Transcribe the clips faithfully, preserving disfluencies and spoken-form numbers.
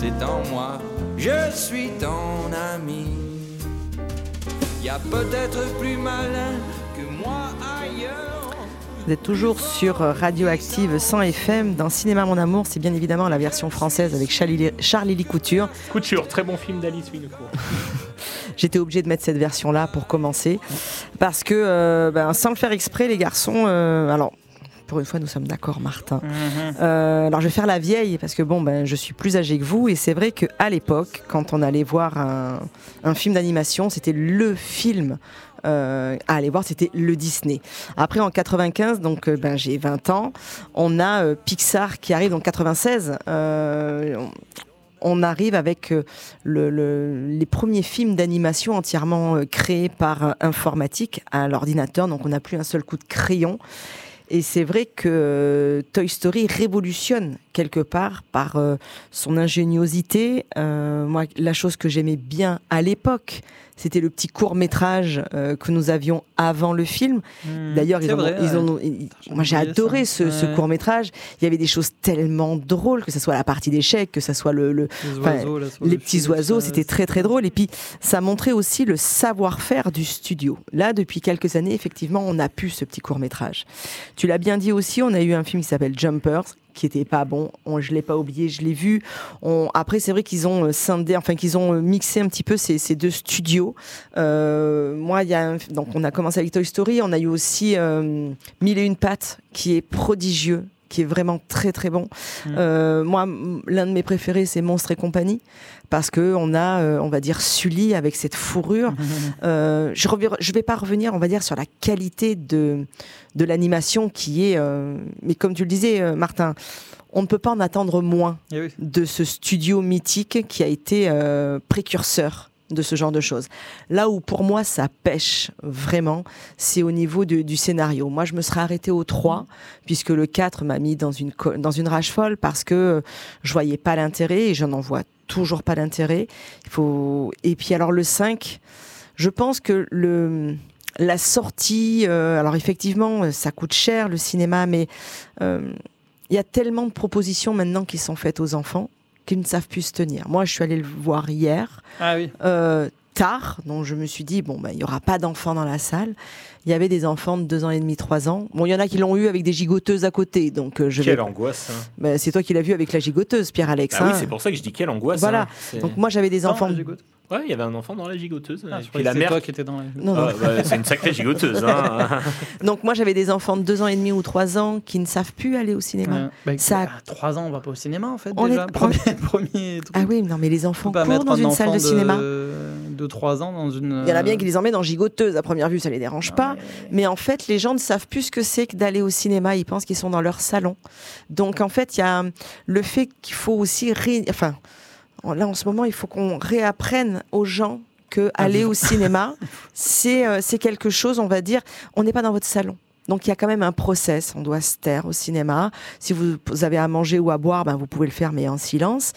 c'est en moi, je suis ton ami. Y a peut-être plus malin que moi ailleurs. Vous êtes toujours sur Radioactive cent F M dans Cinéma Mon Amour. C'est bien évidemment la version française avec Charlie Couture. Couture, très bon film d'Alice Winocourt. J'étais obligée de mettre cette version-là pour commencer. Parce que, euh, ben, sans le faire exprès, les garçons... Euh, alors, pour une fois, nous sommes d'accord, Martin. Mm-hmm. Euh, alors, je vais faire la vieille, parce que bon, ben, je suis plus âgée que vous. Et c'est vrai qu'à l'époque, quand on allait voir un, un film d'animation, c'était le film... Euh, à aller voir, c'était le Disney. Après, en quatre-vingt-quinze, donc euh, ben, j'ai vingt ans, on a euh, Pixar qui arrive en quatre-vingt-seize. Euh, on, on arrive avec euh, le, le, les premiers films d'animation entièrement euh, créés par euh, informatique à l'ordinateur, donc on n'a plus un seul coup de crayon. Et c'est vrai que euh, Toy Story révolutionne quelque part par euh, son ingéniosité. Euh, moi, la chose que j'aimais bien à l'époque, c'était le petit court-métrage euh, que nous avions avant le film. Mmh, D'ailleurs, ils ont, vrai, ils ouais. ont, ils, moi j'ai adoré ce, ouais. ce court-métrage. Il y avait des choses tellement drôles, que ce soit la partie d'échecs, que ce soit le, le, les, oiseaux, là, les petits film, oiseaux, ça, c'était très très drôle. Et puis, ça montrait aussi le savoir-faire du studio. Là, depuis quelques années, effectivement, on a pu ce petit court-métrage. Tu l'as bien dit aussi, on a eu un film qui s'appelle Jumpers, qui était pas bon, on, je l'ai pas oublié, je l'ai vu. On, après, c'est vrai qu'ils ont scindé, enfin qu'ils ont mixé un petit peu ces, ces deux studios. Euh, moi, il y a un, donc on a commencé avec Toy Story, on a eu aussi euh, Mille et une pattes, qui est prodigieux, qui est vraiment très très bon. Mmh. Euh, moi, l'un de mes préférés, c'est Monstres et compagnie, parce que on a, euh, on va dire, Sully avec cette fourrure. Mmh. Euh, je ne je vais pas revenir, on va dire, sur la qualité de de l'animation qui est, euh, mais comme tu le disais, euh, Martin, on ne peut pas en attendre moins eh oui. de ce studio mythique qui a été euh, précurseur de ce genre de choses. Là où pour moi ça pêche vraiment, c'est au niveau de, du scénario. Moi je me serais arrêtée au trois, puisque le quatre m'a mis dans une, dans une rage folle, parce que je voyais pas l'intérêt, et je n'en vois toujours pas l'intérêt. Il faut... Et puis alors le cinq, je pense que le... la sortie, euh, alors effectivement ça coûte cher le cinéma, mais il euh, y a tellement de propositions maintenant qui sont faites aux enfants qu'ils ne savent plus se tenir. Moi, je suis allée le voir hier, ah oui. euh, tard, donc je me suis dit, bon, ben, il n'y aura pas d'enfants dans la salle. Il y avait des enfants de deux ans et demi, trois ans. Bon, il y en a qui l'ont eu avec des gigoteuses à côté, donc euh, je Quelle vais... angoisse, hein. Ben, c'est toi qui l'as vu avec la gigoteuse, Pierre-Alex. Ah hein. oui, c'est pour ça que je dis quelle angoisse. Voilà, hein. donc moi j'avais des Dans enfants... Ouais, il y avait un enfant dans la gigoteuse. Ah, et je puis la c'est mère toi qui étais dans la... Non, non. Ah, bah, c'est une sacrée gigoteuse. Hein. Donc moi j'avais des enfants de deux ans et demi ou trois ans qui ne savent plus aller au cinéma. Ouais. Bah, Ça... À trois ans, on va pas au cinéma en fait. On déjà. est... Premier, premier truc. Ah oui, non mais les enfants pas courent dans une salle de, de cinéma. De trois ans dans une... Il y en a bien qui les emmènent en gigoteuse. À première vue, ça les dérange non, pas. Mais... mais en fait, les gens ne savent plus ce que c'est que d'aller au cinéma. Ils pensent qu'ils sont dans leur salon. Donc en fait, il y a le fait qu'il faut aussi... Ré... Enfin, là en ce moment, il faut qu'on réapprenne aux gens que aller au cinéma, c'est, euh, c'est quelque chose, on va dire, on n'est pas dans votre salon. Donc il y a quand même un process, on doit se taire au cinéma. Si vous avez à manger ou à boire, ben, vous pouvez le faire, mais en silence.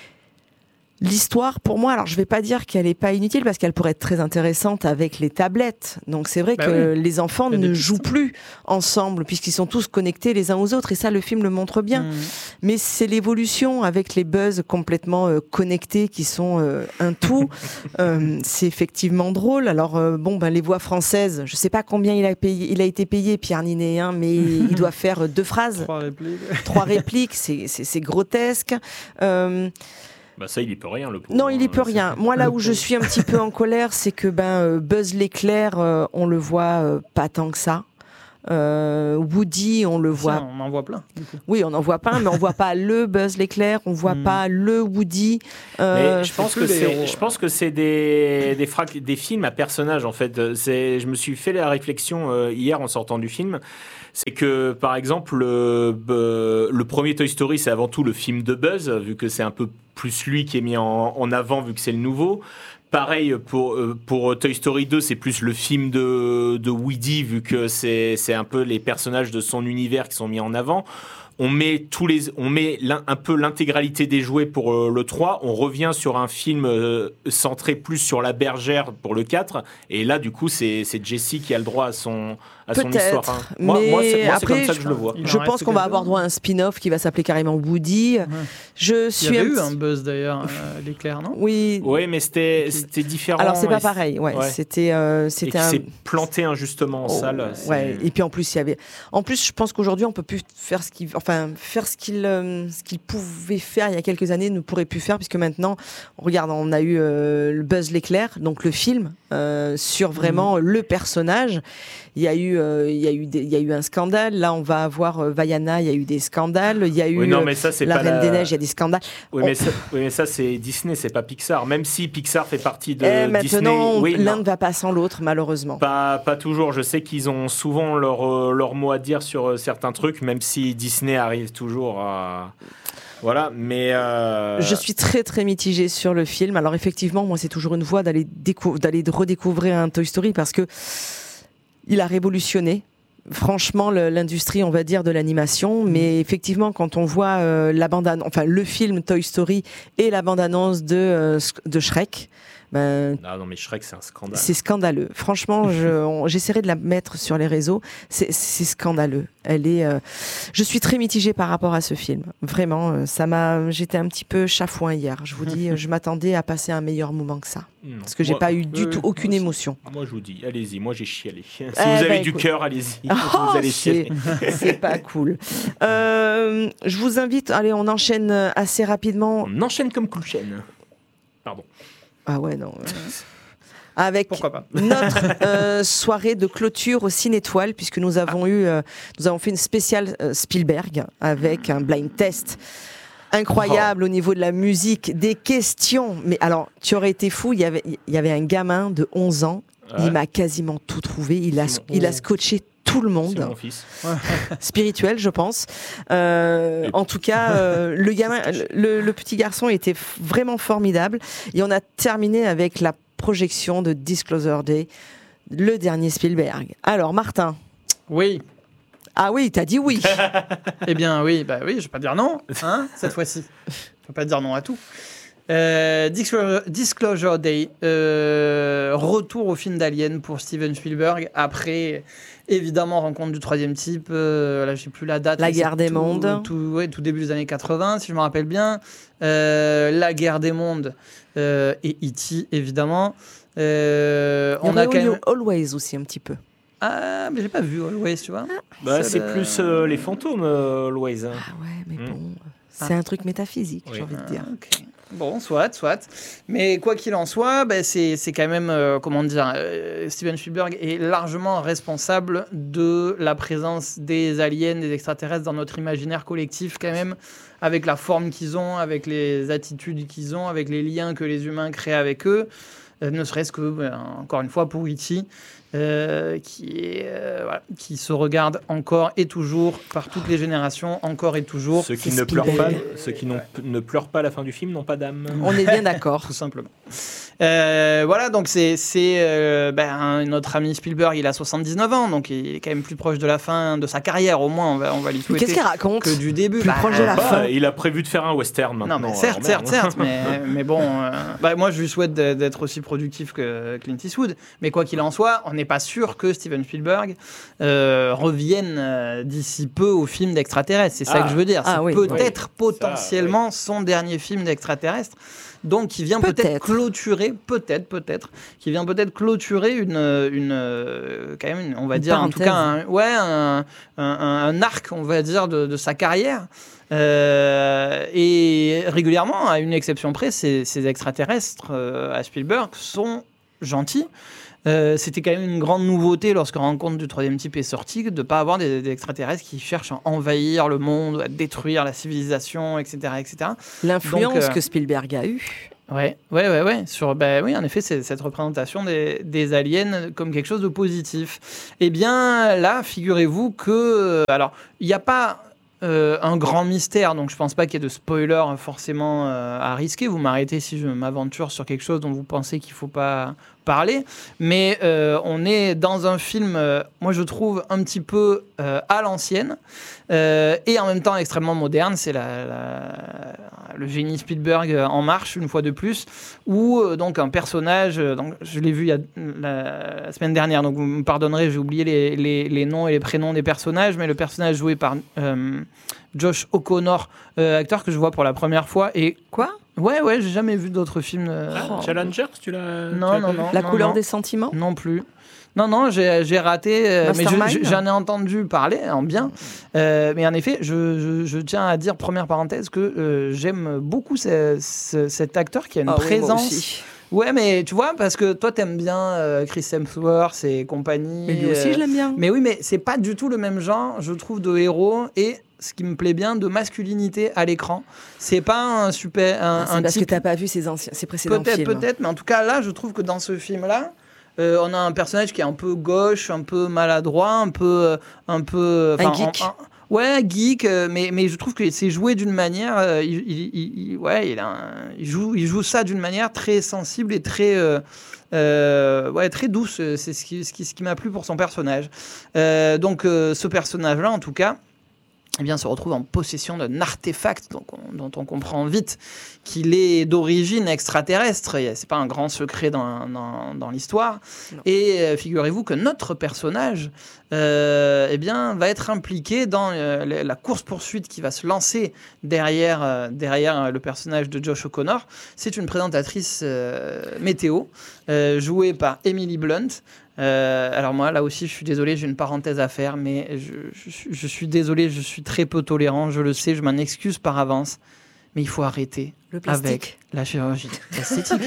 L'histoire, pour moi, alors je ne vais pas dire qu'elle n'est pas inutile, parce qu'elle pourrait être très intéressante avec les tablettes. Donc c'est vrai bah que oui. les enfants ne jouent plus ensemble, puisqu'ils sont tous connectés les uns aux autres, et ça le film le montre bien. Mmh. Mais c'est l'évolution avec les buzz complètement euh, connectés qui sont euh, un tout. euh, c'est effectivement drôle. Alors euh, bon, ben, les voix françaises, je ne sais pas combien il a, payé, il a été payé, Pierre Ninet, hein, mais il doit faire deux phrases. Trois répliques. Trois répliques, c'est, c'est, c'est grotesque. Euh, Bah ça, il y peut rien, le pauvre. Non, il y peut rien. Moi, là où je suis un petit peu en colère, c'est que ben euh, Buzz l'éclair, euh, on le voit euh, pas tant que ça. Euh, Woody, on le voit. Ça, on en voit plein. Du coup. Oui, on en voit plein, mais on voit pas le Buzz l'éclair, on voit mm. pas le Woody. Euh, mais je pense que c'est, je pense que c'est des des, fra- des films à personnages en fait. C'est, je me suis fait la réflexion euh, hier en sortant du film. C'est que, par exemple, le, euh, le premier Toy Story, c'est avant tout le film de Buzz, vu que c'est un peu plus lui qui est mis en, en avant, vu que c'est le nouveau. Pareil, pour, euh, pour Toy Story deux, c'est plus le film de, de Woody, vu que c'est, c'est un peu les personnages de son univers qui sont mis en avant. On met, tous les, on met un peu l'intégralité des jouets pour euh, le trois. On revient sur un film euh, centré plus sur la bergère pour le quatre. Et là, du coup, c'est, c'est Jessie qui a le droit à son, à son Peut-être, histoire. Hein. Moi, mais moi, c'est, moi, c'est après, comme ça que je- je le vois. Il Je en pense reste qu'on va quelques-uns. avoir droit à un spin-off qui va s'appeler carrément Woody. Ouais. Je Il y suis avait un eu petit- un buzz d'ailleurs, euh, l'éclair, non? Oui. Oui, mais c'était, Ok. c'était différent. Alors c'est pas et pareil. Ouais. ouais. C'était, euh, Et c'était qui un. s'est planté injustement en Oh, salle. c'est- ouais. Et puis en plus il y avait. En plus, je pense qu'aujourd'hui on peut plus faire ce qu'il, enfin faire ce qu'il, euh, ce qu'il pouvait faire il y a quelques années, ne pourrait plus faire puisque maintenant, regarde, on a eu euh, le Buzz l'éclair, donc le film euh, sur vraiment le personnage. Il y a eu, euh, il y a eu, des- il y a eu un scandale. Là, on va avoir euh, Vaiana. Il y a eu des scandales. Il y a eu Oui, non, euh, mais ça, c'est la pas Reine la... des Neiges. Il y a des scandales. Oui, mais ça, oui, mais ça, c'est Disney, c'est pas Pixar. Même si Pixar fait partie de Et Disney. maintenant, Oui, l'un non. ne va pas sans l'autre, malheureusement. Pas, pas toujours. Je sais qu'ils ont souvent leur, euh, leur mot à dire sur euh, certains trucs, même si Disney arrive toujours à. Voilà, mais. euh, Je suis très très mitigée sur le film. Alors effectivement, moi c'est toujours une voie d'aller décou- d'aller redécouvrir un Toy Story parce que il a révolutionné. Franchement, le- l'industrie, on va dire, de l'animation. Mais effectivement, quand on voit euh, la bande, enfin le film Toy Story et la bande annonce de euh, de Shrek, ben Ah non, mais Shrek, c'est un scandale. c'est scandaleux. Franchement, je, on- j'essaierai de la mettre sur les réseaux. C'est, c'est scandaleux. Elle est. euh, Je suis très mitigée par rapport à ce film. Vraiment, euh, ça m'a. J'étais un petit peu chafouin hier. Je vous dis, euh, je m'attendais à passer un meilleur moment que ça, Non. parce que j'ai Moi- pas eu du oui, tout moi aucune aussi. émotion. Moi, je vous dis, allez-y. Moi, j'ai chialé. Si Eh vous ben, avez du écoute. cœur, allez-y. Oh, vous allez c'est, chialer. c'est pas cool. Euh, je vous invite. Allez, on enchaîne assez rapidement. On enchaîne comme coup de chaîne. Pardon. Ah ouais, non. euh, Avec Pourquoi pas? notre euh, soirée de clôture au Ciné-Étoile, puisque nous avons eu, euh, nous avons fait une spéciale euh, Spielberg avec un blind test incroyable au niveau de la musique, des questions. Mais alors, tu aurais été fou. Il y avait, il y avait un gamin de onze ans. Ouais. Il m'a quasiment tout trouvé. Il a, C'est mon- il a scotché tout le C'est monde. mon fils. Spirituel, je pense. Euh, Et- en tout cas, euh, le gamin, le, le petit garçon était f- vraiment formidable. Et on a terminé avec la projection de Disclosure Day, le dernier Spielberg. Alors, Martin. Oui. Ah oui, t'as dit oui. Eh bien, oui, bah oui, je vais pas dire non, hein, cette fois-ci. Je peux pas dire non à tout. Euh, Disclosure, Disclosure Day, euh, retour au film d'Alien pour Steven Spielberg après évidemment Rencontre du troisième type. Euh, là, j'ai plus la date. La mais c'est guerre des tout- mondes. Tout, ouais, tout début des années quatre-vingts, si je me rappelle bien. Euh, la guerre des mondes euh, et E T évidemment. Euh, Il y on a aurait quand eu même. Always aussi un petit peu. Ah, mais j'ai pas vu Always, tu vois. Bah, Ça, c'est le- plus euh, les fantômes, euh, Always. hein. Ah ouais, mais Mm. bon, c'est un truc métaphysique, Oui. j'ai envie de dire. Ah, ok. Bon, soit, soit. Mais quoi qu'il en soit, bah, c'est c'est quand même, euh, comment dire, euh, Steven Spielberg est largement responsable de la présence des aliens, des extraterrestres dans notre imaginaire collectif quand même, avec la forme qu'ils ont, avec les attitudes qu'ils ont, avec les liens que les humains créent avec eux. Euh, ne serait-ce que, bah, encore une fois, pour E T, euh, qui, est, euh, voilà, qui se regarde encore et toujours par toutes les générations, encore et toujours. Ceux qui C'est ne pleurent pas, Spielberg. ceux qui n'ont- ne pleurent pas à la fin du film n'ont pas d'âme. On est bien d'accord. Tout simplement. Euh, voilà, donc c'est c'est, euh, ben, notre ami Spielberg, il a soixante-dix-neuf ans, donc il est quand même plus proche de la fin de sa carrière, au moins, on va, on va lui Mais souhaiter qu'est-ce qu'il raconte que du début. Plus Bah, proche de la Bah, fin. il a prévu de faire un western maintenant. Non, mais alors certes, merde. certes, certes, mais, mais bon, euh, bah, moi je lui souhaite de- d'être aussi productif que Clint Eastwood, mais quoi qu'il en soit, on n'est pas sûr que Steven Spielberg euh, revienne euh, d'ici peu au film d'extraterrestre, c'est ça Ah. que je veux dire, Ah c'est oui. peut-être Oui. potentiellement son dernier film d'extraterrestre, donc qui vient peut-être Peut-être. clôturer, peut-être, peut-être, qui vient peut-être clôturer une, une euh, quand même, une- on va Une dire en tout cas, parenthèse. un, ouais, un, un- un- un arc, on va dire, de, de sa carrière. Euh, et régulièrement, à une exception près, ces, ces extraterrestres euh, à Spielberg sont gentils. Euh, c'était quand même une grande nouveauté lorsque Rencontre du troisième type est sorti, de ne pas avoir des, des extraterrestres qui cherchent à envahir le monde, à détruire la civilisation, et cetera, et cetera. L'influence Donc, euh, que Spielberg a eue. Ouais, ouais, ouais, ouais. Sur, bah, oui, en effet, c'est cette représentation des, des aliens comme quelque chose de positif. Eh bien, là, figurez-vous que, euh, alors, il n'y a pas euh, un grand mystère, donc je pense pas qu'il y ait de spoiler forcément euh, à risquer. Vous m'arrêtez si je m'aventure sur quelque chose dont vous pensez qu'il faut pas parler, mais euh, on est dans un film, euh, moi je trouve un petit peu euh, à l'ancienne euh, et en même temps extrêmement moderne. C'est la, la, le génie Spielberg en marche une fois de plus, où euh, donc un personnage, euh, donc je l'ai vu il y a la, la semaine dernière, donc vous me pardonnerez, j'ai oublié les, les, les noms et les prénoms des personnages, mais le personnage joué par euh, Josh O'Connor, euh, acteur que je vois pour la première fois et quoi. Ouais, ouais, j'ai jamais vu d'autres films. Euh... Ah, Challengers, tu l'as. Non, tu l'as non, non. La non, couleur non. des sentiments. Non plus. Non, non, j'ai, j'ai raté, euh, mais je, je, j'en ai entendu parler en bien. Euh, mais en effet, je, je, je tiens à dire, première parenthèse, que euh, j'aime beaucoup ce, ce, cet acteur qui a une ah, présence. Oui, moi aussi. Ouais, mais tu vois, parce que toi, t'aimes bien euh, Chris Hemsworth et compagnie. Mais lui aussi, euh, je l'aime bien. Mais oui, mais c'est pas du tout le même genre, je trouve, de héros et ce qui me plaît bien, de masculinité à l'écran. C'est pas un super. Un, c'est un parce type... que t'as pas vu ses, anciens, ses précédents peut-être, films. Peut-être, mais en tout cas, là, je trouve que dans ce film-là, euh, on a un personnage qui est un peu gauche, un peu maladroit, un peu. Un, peu, un geek. En, en, ouais, geek, euh, mais, mais je trouve que c'est joué d'une manière. Euh, il, il, il, ouais, il, a un, il, joue, il joue ça d'une manière très sensible et très. Euh, Euh, ouais, très douce, c'est ce qui, ce qui, ce qui m'a plu pour son personnage. Euh, donc, euh, ce personnage-là, en tout cas, eh bien, se retrouve en possession d'un artefact donc on, dont on comprend vite qu'il est d'origine extraterrestre. C'est pas un grand secret dans, dans, dans l'histoire. Non. Et euh, figurez-vous que notre personnage euh, eh bien, va être impliqué dans euh, la course-poursuite qui va se lancer derrière, euh, derrière le personnage de Josh O'Connor. C'est une présentatrice euh, météo euh, jouée par Emily Blunt. Euh, alors moi, là aussi, je suis désolé, j'ai une parenthèse à faire, mais je, je, je suis désolé, je suis très peu tolérant, je le sais, je m'en excuse par avance, mais il faut arrêter le plastique. Avec la chirurgie esthétique.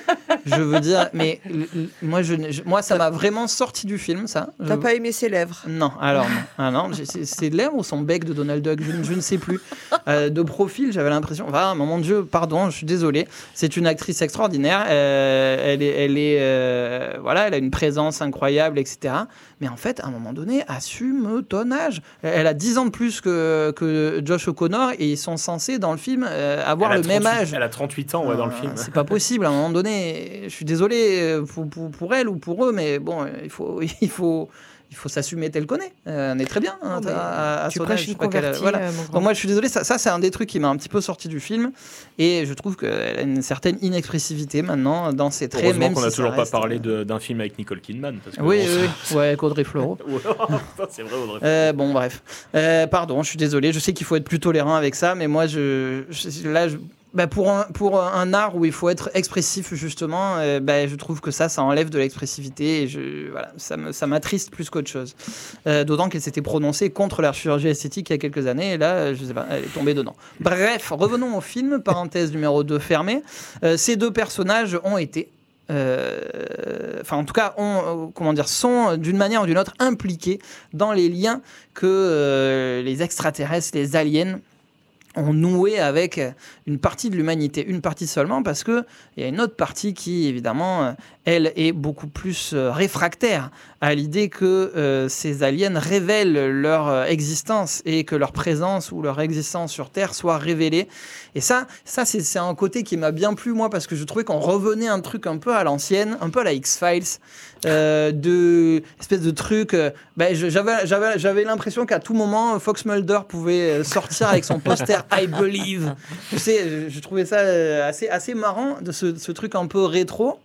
Je veux dire, mais moi, je, je, moi, ça m'a vraiment sorti du film, ça. T'as je... pas aimé ses lèvres? Non, alors non. Ah non, c'est, c'est lèvres ou son bec de Donald Duck, je, je ne sais plus. Euh, de profil, j'avais l'impression... Ah, mon Dieu, pardon, je suis désolé. C'est une actrice extraordinaire. Euh, elle est, elle est, euh, voilà, elle a une présence incroyable, et cetera. Mais en fait, à un moment donné, assume ton âge. Elle a dix ans de plus que, que Josh O'Connor et ils sont censés, dans le film, euh, avoir le même âge. Elle a trente-huit ans, ouais, euh, dans le film. C'est pas possible, à un moment donné. Je suis désolé pour, pour, pour elle ou pour eux, mais bon, il faut, il faut, il faut s'assumer tel qu'on est. Euh, on est très bien hein, non, à, à tu son prêches âge. une convertie, voilà. euh, Donc moi, je suis désolé. Ça, ça, c'est un des trucs qui m'a un petit peu sorti du film, et je trouve qu'elle a une certaine inexpressivité maintenant dans ses traits. Heureusement même qu'on n'a si toujours reste... pas parlé de, d'un film avec Nicole Kidman. Parce que oui, bon, oui, oui. Ouais, avec Audrey Fleurot. C'est vrai, Audrey Fleurot. Euh, bon, bref. Euh, pardon, je suis désolé. Je sais qu'il faut être plus tolérant avec ça, mais moi, je, je là, je... Bah pour, un, pour un art où il faut être expressif, justement, euh, bah je trouve que ça, ça enlève de l'expressivité et je, voilà, ça, me, ça m'attriste plus qu'autre chose. Euh, d'autant qu'elle s'était prononcée contre la chirurgie esthétique il y a quelques années et là, je sais pas, elle est tombée dedans. Bref, revenons au film, parenthèse numéro deux fermée. Euh, ces deux personnages ont été... Euh, enfin, en tout cas, ont, comment dire, sont d'une manière ou d'une autre impliqués dans les liens que euh, les extraterrestres, les aliens... ont noué avec une partie de l'humanité, une partie seulement, parce qu'il y a une autre partie qui, évidemment, elle est beaucoup plus réfractaire à l'idée que euh, ces aliens révèlent leur existence et que leur présence ou leur existence sur Terre soit révélée. Et ça, ça c'est, c'est un côté qui m'a bien plu, moi, parce que je trouvais qu'on revenait un truc un peu à l'ancienne, un peu à la X-Files, euh, de espèce de truc... Euh, ben, je, j'avais, j'avais, j'avais l'impression qu'à tout moment, Fox Mulder pouvait sortir avec son poster I Believe. Tu sais, je, je trouvais ça assez, assez marrant, de ce, ce truc un peu rétro.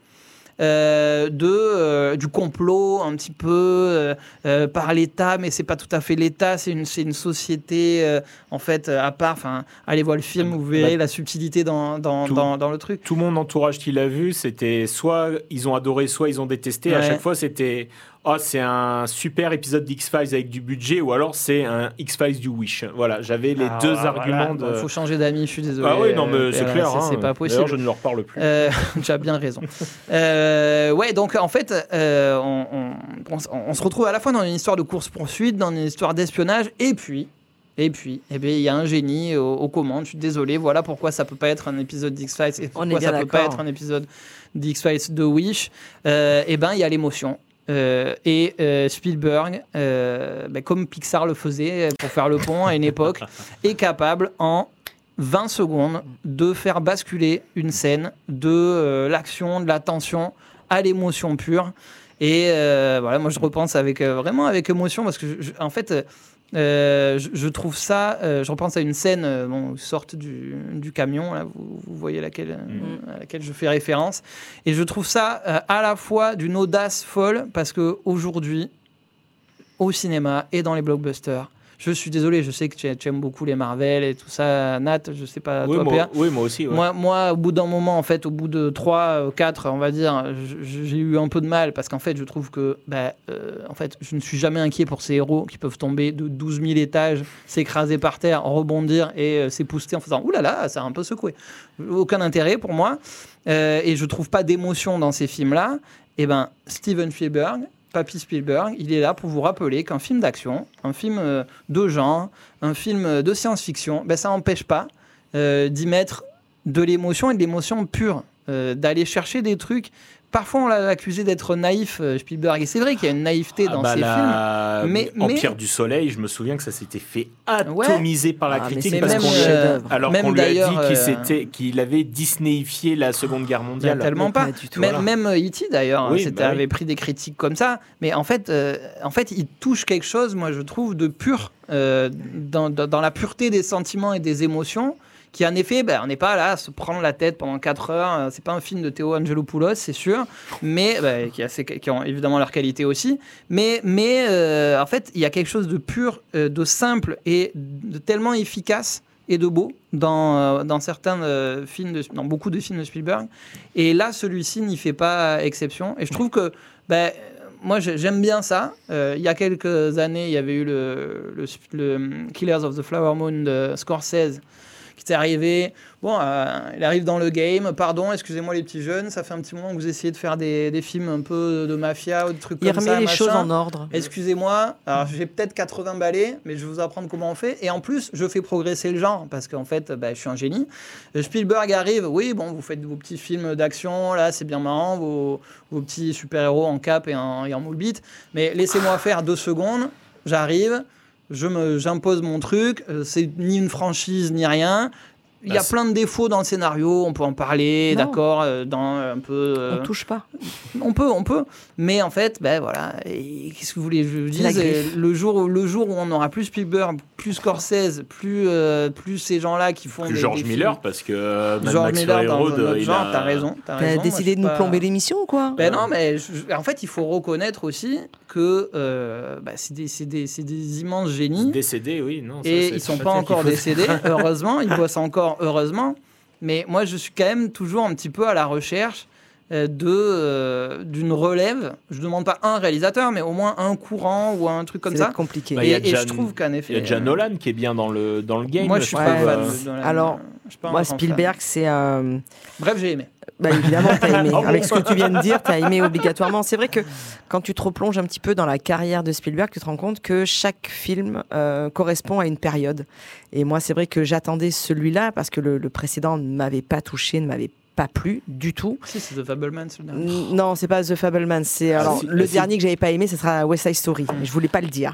Euh, de, euh, du complot un petit peu euh, euh, par l'État, mais c'est pas tout à fait l'État, c'est une, c'est une société euh, en fait à part. Enfin, allez voir le film, vous verrez bah, la subtilité dans, dans, tout, dans, dans le truc. Tout mon entourage qui l'a vu, c'était soit ils ont adoré, soit ils ont détesté. Ouais. À chaque fois, c'était oh, c'est un super épisode d'X-Files avec du budget, ou alors c'est un X-Files du Wish. Voilà, j'avais les ah, deux voilà, arguments. Il de... faut changer d'amis, je suis désolé. Ah oui, non, mais c'est euh, clair. C'est, hein. c'est pas possible. D'ailleurs, je ne leur parle plus. Euh, tu as bien raison. euh, ouais, donc en fait, euh, on, on, on, on se retrouve à la fois dans une histoire de course-poursuite, dans une histoire d'espionnage, et puis. Et puis, eh bien, il y a un génie aux, aux commandes. Je suis désolé. Voilà pourquoi ça peut pas être un épisode d'X-Files et pourquoi ça d'accord. peut pas être un épisode d'X-Files de Wish. Euh, eh ben, il y a l'émotion. Euh, et euh, Spielberg, euh, bah, comme Pixar le faisait pour faire le pont à une époque, est capable en vingt secondes de faire basculer une scène de euh, l'action, de la tension à l'émotion pure. Et euh, voilà, moi je repense avec, euh, vraiment avec émotion parce que je, je, en fait euh, je, je trouve ça, euh, je repense à une scène, euh, bon, sorte du, du camion, là, vous, vous voyez laquelle, mmh. à laquelle je fais référence, et je trouve ça euh, à la fois d'une audace folle parce qu'aujourd'hui au cinéma et dans les blockbusters, je suis désolé, je sais que tu, tu aimes beaucoup les Marvel et tout ça, Nat, je sais pas, oui, toi, moi, Pierre. Oui, moi aussi. Ouais. Moi, moi, au bout d'un moment, en fait, au bout de trois, quatre, on va dire, j'ai eu un peu de mal parce qu'en fait, je trouve que, bah, euh, en fait, je ne suis jamais inquiet pour ces héros qui peuvent tomber de douze mille étages, s'écraser par terre, rebondir et euh, s'épouster en faisant « Ouh là là, ça a un peu secoué ». Aucun intérêt pour moi. Euh, et je trouve pas d'émotion dans ces films-là. Et ben, Steven Spielberg... Papy Spielberg, il est là pour vous rappeler qu'un film d'action, un film de genre, un film de science-fiction, ben ça n'empêche pas euh, d'y mettre de l'émotion et de l'émotion pure, euh, d'aller chercher des trucs. Parfois, on l'a accusé d'être naïf, Spielberg, et c'est vrai qu'il y a une naïveté dans ah bah ses la... films. Mais, Empire mais... du Soleil, je me souviens que ça s'était fait atomiser ouais. par la ah, critique parce même, qu'on euh, alors même qu'on lui a dit euh... qu'il, s'était, qu'il avait Disneyfié la Seconde Guerre mondiale. Mais tellement pas. pas du tout, même, voilà. même E T d'ailleurs, oui, bah avait oui. pris des critiques comme ça. Mais en fait, euh, en fait, il touche quelque chose, moi je trouve, de pur, euh, dans, dans, dans la pureté des sentiments et des émotions. Qui en effet, ben, on n'est pas là à se prendre la tête pendant quatre heures. C'est pas un film de Théo Angelopoulos, c'est sûr, mais ben, qui, a ses, qui ont évidemment leur qualité aussi. Mais, mais euh, en fait, il y a quelque chose de pur, euh, de simple et de tellement efficace et de beau dans, euh, dans certains euh, films, de, dans beaucoup de films de Spielberg. Et là, celui-ci n'y fait pas exception. Et je trouve que ben, moi, j'aime bien ça. Euh, il y a quelques années, il y avait eu le, le, le Killers of the Flower Moon de Scorsese, qui était arrivé, bon, euh, il arrive dans le game, pardon, excusez-moi les petits jeunes, ça fait un petit moment que vous essayez de faire des, des films un peu de mafia ou de trucs il comme ça. Il remet les machin. choses en ordre. Excusez-moi, alors j'ai peut-être quatre-vingts balais, mais je vais vous apprendre comment on fait. Et en plus, je fais progresser le genre, parce qu'en fait, bah, je suis un génie. Spielberg arrive, oui, bon, vous faites vos petits films d'action, là, c'est bien marrant, vos, vos petits super-héros en cap et en, et en moule bite, mais laissez-moi faire deux secondes, j'arrive, Je me, j'impose mon truc, euh, c'est ni une franchise ni rien. Il y a plein de défauts dans le scénario, on peut en parler, non. d'accord, euh, dans un peu. Euh, on touche pas. On peut, on peut, mais en fait, ben voilà. Et qu'est-ce que vous voulez que je vous dise ? Le jour, où, le jour où on n'aura plus Spielberg, plus Scorsese, plus, euh, plus ces gens-là qui font. Plus des, George des Miller, films. parce que euh, Mad George Max Miller Fury dans Road, un autre genre. a... T'as raison. T'as, t'as raison. décidé de nous pas... plomber l'émission ou quoi ? Ben non, mais je, en fait, il faut reconnaître aussi que euh, bah, c'est, des, c'est, des, c'est des immenses génies. Décédés, oui, non. Ça, et c'est, ils ne sont c'est pas encore faut... décédés, heureusement. Ils bossent encore, heureusement. Mais moi, je suis quand même toujours un petit peu à la recherche euh, de, euh, d'une relève. Je ne demande pas un réalisateur, mais au moins un courant ou un truc comme c'est ça. C'est compliqué. Bah, et, et Jan, je trouve qu'en effet... Il y a déjà Nolan qui est bien dans le, dans le game. Moi, je suis ouais, pas fan euh, de Nolan. Alors, moi, Spielberg, fan. c'est... Euh... Bref, j'ai aimé. Bah évidemment, t'as aimé. Avec ce que tu viens de dire, t'as aimé obligatoirement. C'est vrai que quand tu te replonges un petit peu dans la carrière de Spielberg, tu te rends compte que chaque film euh, correspond à une période. Et moi, c'est vrai que j'attendais celui-là parce que le, le précédent ne m'avait pas touché, ne m'avait pas plu du tout. Si, c'est The Fabelman, celui-là. Non, c'est pas The Fabelman. C'est ah, alors si, le si. dernier que j'avais pas aimé, ce sera West Side Story. Mais je voulais pas le dire.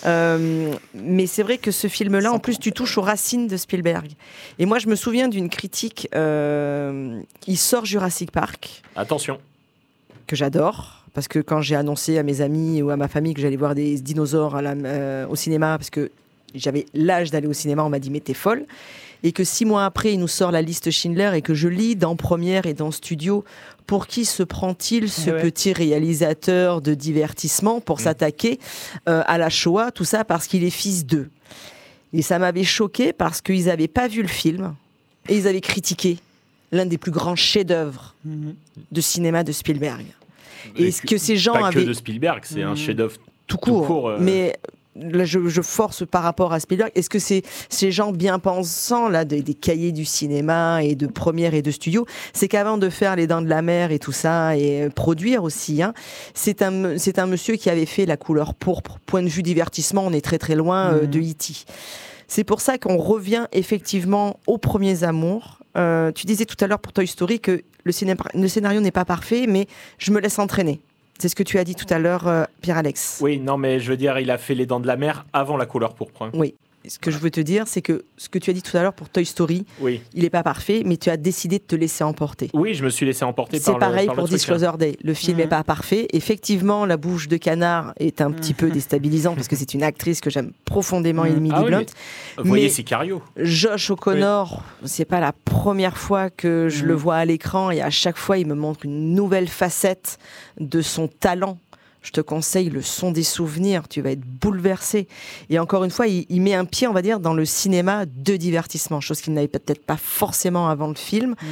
Euh, mais c'est vrai que ce film-là, en plus, tu touches aux racines de Spielberg. Et moi, je me souviens d'une critique. Euh, il sort Jurassic Park. Attention. Que j'adore. Parce que quand j'ai annoncé à mes amis ou à ma famille que j'allais voir des dinosaures à la, euh, au cinéma, parce que j'avais l'âge d'aller au cinéma, on m'a dit mais t'es folle. Et que six mois après, il nous sort la liste Schindler et que je lis dans Première et dans Studio, pour qui se prend-il ce ouais. petit réalisateur de divertissement pour mmh. s'attaquer euh, à la Shoah, tout ça parce qu'il est fils d'eux. Et ça m'avait choqué parce qu'ils n'avaient pas vu le film et ils avaient critiqué l'un des plus grands chefs-d'œuvre mmh. de cinéma de Spielberg. Et ce que ces gens pas avaient... que de Spielberg, c'est mmh. un chef-d'œuvre tout court. Tout court euh... Mais... Là, je, je force par rapport à Spielberg. Est-ce que c'est ces gens bien pensants là, des, des cahiers du cinéma et de Première et de Studio, c'est qu'avant de faire Les Dents de la Mer et tout ça et produire aussi, hein, c'est un c'est un monsieur qui avait fait La Couleur pourpre. Point de vue divertissement, on est très très loin euh, mmh. de E T. C'est pour ça qu'on revient effectivement aux premiers amours. Euh, tu disais tout à l'heure pour Toy Story que le, ciné- le scénario n'est pas parfait, mais je me laisse entraîner. C'est ce que tu as dit tout à l'heure, euh, Pierre-Alex. Oui, non, mais je veux dire, il a fait Les Dents de la Mer avant La Couleur pourpre. Hein. Oui. Ce que je veux te dire, c'est que ce que tu as dit tout à l'heure pour Toy Story, oui. il n'est pas parfait, mais tu as décidé de te laisser emporter. Oui, je me suis laissé emporter par le C'est pareil par pour le truc, Disclosure hein. Day. Le film n'est mmh. pas parfait. Effectivement, la bouche de canard est un mmh. petit peu déstabilisant parce que c'est une actrice que j'aime profondément, mmh. Emily ah oui, Blunt. Mais... Vous voyez Sicario. Josh O'Connor, oui. c'est pas la première fois que je mmh. le vois à l'écran et à chaque fois, il me montre une nouvelle facette de son talent. Je te conseille Le Son des Souvenirs, tu vas être bouleversé. Et encore une fois, il, il met un pied, on va dire, dans le cinéma de divertissement, chose qu'il n'avait peut-être pas forcément avant le film. Mmh.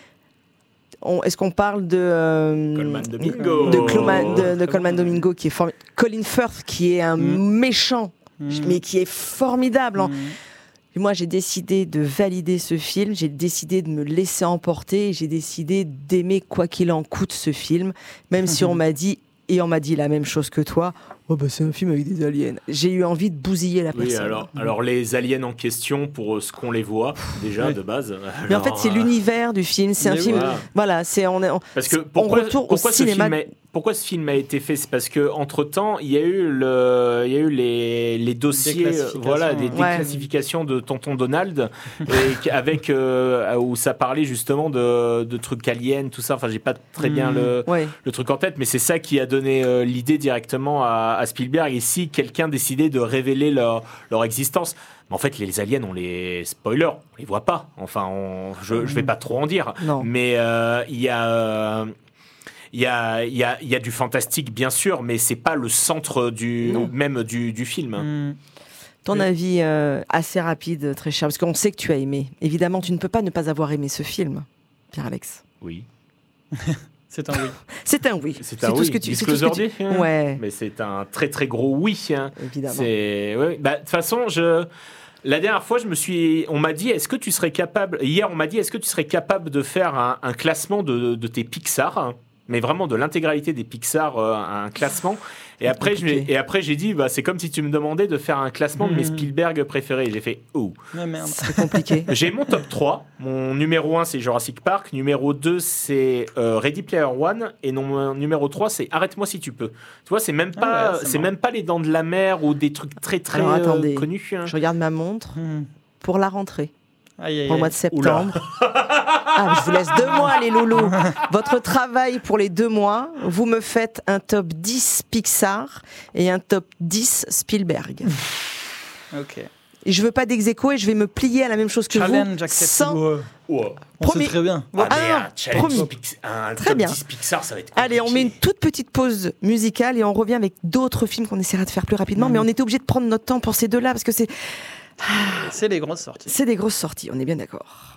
On, est-ce qu'on parle de euh, Coleman Domingo, de, Cloma, de, de Coleman Domingo qui est formidable, Colin Firth qui est un mmh. méchant, mmh. mais qui est formidable. Hein. Mmh. Moi, j'ai décidé de valider ce film, j'ai décidé de me laisser emporter, j'ai décidé d'aimer quoi qu'il en coûte ce film, même mmh. si on m'a dit et on m'a dit la même chose que toi. Oh bah c'est un film avec des aliens. J'ai eu envie de bousiller la personne. Oui, alors, alors les aliens en question, pour ce qu'on les voit déjà oui. de base. Alors, mais en fait, c'est euh... l'univers du film. C'est un film. Voilà, voilà c'est on est. On, parce que pourquoi, on retourne pourquoi au cinéma. Ce film est, pourquoi ce film a été fait? C'est parce que entre temps, il y a eu le, il y a eu les, les dossiers, voilà, des, des ouais. classifications de Tonton Donald, et avec euh, où ça parlait justement de, de trucs aliens, tout ça. Enfin, j'ai pas très bien mmh. le, ouais. le truc en tête, mais c'est ça qui a donné euh, l'idée directement à, à Spielberg. Et si quelqu'un décidait de révéler leur, leur existence, mais en fait, les aliens, on les spoilers, on les voit pas. Enfin, on, je, mmh. je vais pas trop en dire, non. mais il euh, y a. Euh, Il y a, y, a, y a du fantastique, bien sûr, mais c'est pas le centre du, même du, du film. Mmh. Ton oui. avis euh, assez rapide, très cher, parce qu'on sait que tu as aimé. Évidemment, tu ne peux pas ne pas avoir aimé ce film, Pierre-Alex. Oui. C'est un oui. C'est un oui. C'est un c'est oui. Tout ce que tu, Disclosure Day, hein. ouais. Mais c'est un très très gros oui. Hein. Évidemment. C'est... Ouais. Bah, de toute façon, je... la dernière fois, je me suis... on m'a dit, est-ce que tu serais capable... Hier, on m'a dit, est-ce que tu serais capable de faire un, un classement de, de tes Pixar hein, mais vraiment de l'intégralité des Pixar, euh, un classement. Et après, je, et après, j'ai dit, bah, c'est comme si tu me demandais de faire un classement mmh. de mes Spielberg préférés. J'ai fait, oh. Ah, merde. C'est compliqué. J'ai mon top trois. Mon numéro un, c'est Jurassic Park. Numéro deux, c'est euh, Ready Player One. Et non, mon numéro trois, c'est Arrête-moi si tu peux. Tu vois, c'est même pas, ah ouais, c'est c'est même pas Les Dents de la Mer ou des trucs très, très Alors, attendez, euh, connus. Hein. Je regarde ma montre mmh. pour la rentrée. Aïe, aïe, pour le mois de septembre. Ah, je vous laisse deux mois, les loulous. Votre travail pour les deux mois, vous me faites un top dix Pixar et un top dix Spielberg. Ok. Et je veux pas d'ex-aequo et je vais me plier à la même chose que challenge, vous. Accepté. Sans... Ouais. Ouais. On sait très bien. Ah, mais ah, un challenge Pix... un très top bien. dix Pixar, ça va être compliqué. Allez, on met une toute petite pause musicale et on revient avec d'autres films qu'on essaiera de faire plus rapidement. Mmh. Mais on était obligé de prendre notre temps pour ces deux-là parce que c'est... C'est des grosses sorties. C'est des grosses sorties, on est bien d'accord.